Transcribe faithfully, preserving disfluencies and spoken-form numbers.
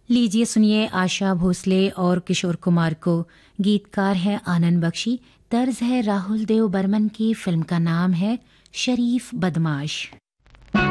लीजिए सुनिए आशा भोसले और किशोर कुमार को। गीतकार है आनंद बख्शी, तर्ज है राहुल देव बर्मन की। फिल्म का नाम है शरीफ बदमाश।